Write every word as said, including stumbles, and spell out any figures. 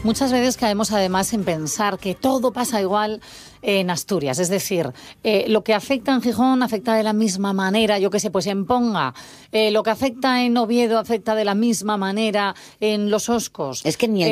Muchas veces caemos además en pensar que todo pasa igual en Asturias, es decir, eh, lo que afecta en Gijón afecta de la misma manera, yo qué sé, pues en Ponga, eh, lo que afecta en Oviedo afecta de la misma manera en Los Oscos. Es que ni el